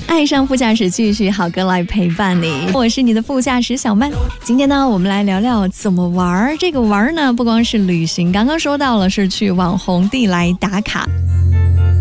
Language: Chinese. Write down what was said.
爱上副驾驶，继续好歌来陪伴你。我是你的副驾驶小曼。今天呢，我们来聊聊怎么玩。这个玩呢，不光是旅行，刚刚说到了是去网红地来打卡。